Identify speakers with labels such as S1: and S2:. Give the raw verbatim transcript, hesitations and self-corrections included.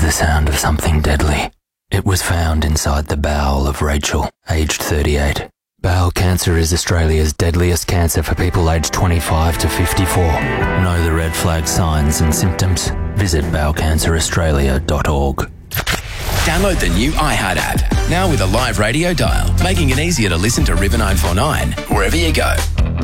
S1: the sound of something deadly. It was found inside the bowel of Rachel, aged thirty-eight. Bowel cancer is Australia's deadliest cancer for people aged twenty-five to fifty-four. Know the red flag signs and symptoms? Visit bowel cancer australia dot org.
S2: Download the new iHeart app, now with a live radio dial, making it easier to listen to River nine four nine wherever you go.